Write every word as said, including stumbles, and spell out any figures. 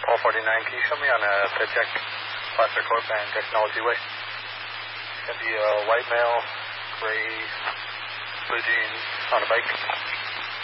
four forty-nine, can you show me on a pit check, Placer Corp and Technology Way? It's going to be a white male, gray, blue jeans on a bike.